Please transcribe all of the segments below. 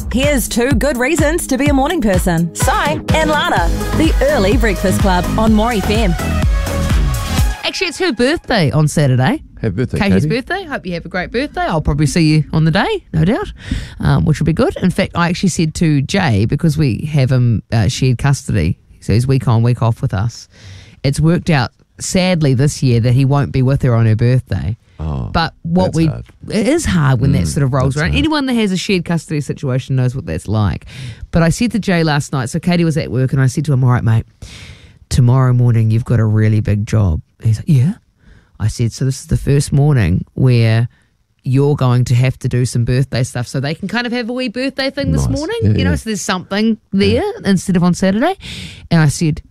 Here's 2 good reasons to be a morning person. Si and Lana, the Early Breakfast Club on More FM. Actually, it's her birthday on Saturday. Happy birthday, Katie's Katie. birthday. Hope you have a great birthday. I'll probably see you on the day, no doubt, which will be good. In fact, I actually said to Jay, because we have him shared custody, so he's week on, week off with us, it's worked out, sadly, this year that he won't be with her on her birthday. Oh, But hard. it is hard when that sort of rolls that's around. hard. Anyone that has a shared custody situation knows what that's like. But I said to Jay last night, so Katie was at work, and I said to him, all right, mate, tomorrow morning you've got a really big job. He's like, yeah. I said, so this is the first morning where you're going to have to do some birthday stuff so they can kind of have a wee birthday thing this Nice. morning, Yeah, you know, yeah. so there's something there instead of on Saturday. And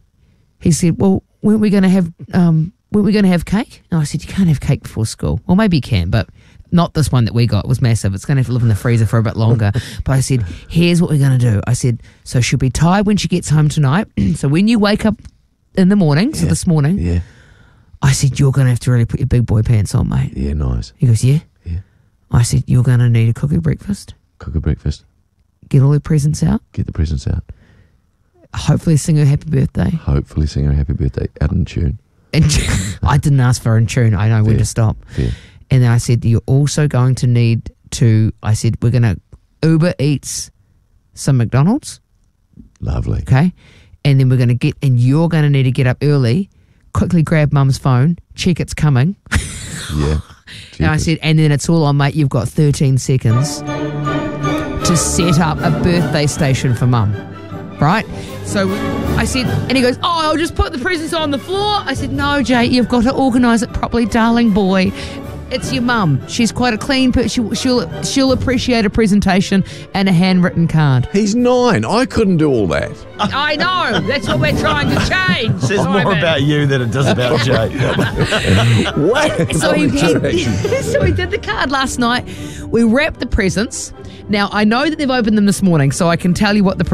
he said, well, weren't we going to have cake? And I said, you can't have cake before school. Well, maybe you can, but not this one that we got. It was massive. It's going to have to live in the freezer for a bit longer. But I said, here's what we're going to do. I said, so she'll be tired when she gets home tonight. So when you wake up in the morning, so this morning, Yeah. I said, you're going to have to really put your big boy pants on, mate. Yeah, nice. He goes, yeah? Yeah. I said, you're going to need a cookie breakfast, Cook a breakfast. get all the presents out, Get the presents out. hopefully sing her happy birthday. Hopefully sing her happy birthday out in tune. And I didn't ask for her in tune. I know when Fair. to stop. Fair. And then I said, you're also going to need to, I said, we're going to Uber Eats some McDonald's, Lovely. okay? And then you're going to need to get up early, quickly grab mum's phone, check it's coming. Yeah. And I Jeepers. said, and then it's all on, mate. You've got 13 seconds to set up a birthday station for mum, right? So I said, and he goes, oh, I'll just put the presents on the floor. I said, no, Jay, you've got to organise it properly, darling boy. It's your mum. She's quite a clean person. She'll appreciate a presentation and a handwritten card. He's 9. I couldn't do all that. I know. That's what we're trying to change. Says more about you than it does about Jay. What? So he did the card last night. We wrapped the presents. Now, I know that they've opened them this morning, so I can tell you what the